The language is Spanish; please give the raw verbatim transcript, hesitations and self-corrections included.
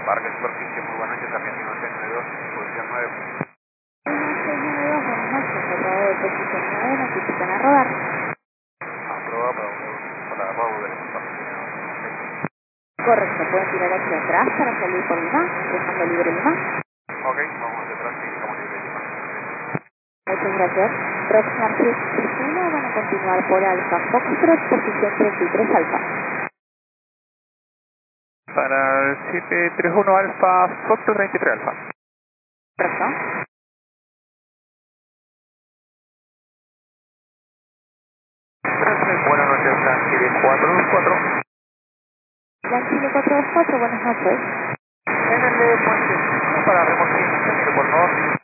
Parque Superficie, muy buenas noches, Argentina seis nueve dos, posición nueve. seis nueve dos, buenas noches, operador de posición nueve, notifican a rodar. Aprobado para, para Raúl de Argentina. Correcto, pueden tirar hacia atrás para salir por Lima, dejando libre Lima. Ok, vamos detrás y estamos libres de Lima. Muchas gracias. Roxanne treinta y uno van a continuar por Alfa Foxtrot, posición treinta y tres Alfa. Para el siete tres uno Alfa, Foxtrot treinta y tres Alfa. Correcto. Gracias, buenas noches, Chile cuatro dos cuatro. Chile cuatro dos cuatro, buenas noches. En el de Puente, para remolque, por favor.